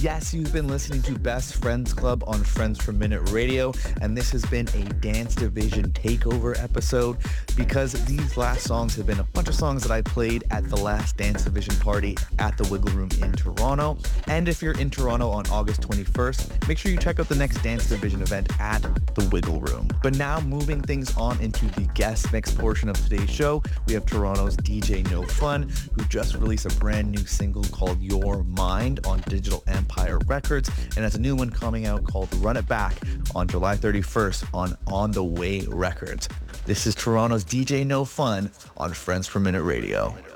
Yes, you've been listening to Best Friends Club on Friends per Minute Radio, and this has been a Dance Division takeover episode because these last songs have been a bunch of songs that I played at the last Dance Division party at the Wiggle Room in Toronto. And if you're in Toronto on August 21st, make sure you check out the next Dance Division event at the Wiggle Room. But now moving things on into the guest mix portion of today's show, we have Toronto's DJ No Fun, who just released a brand new single called Your Mind on Digital Empire Records, and has a new one coming out called Run It Back on July 31st on The Way Records. This is Toronto's DJ No Fun on Friends per Minute Radio.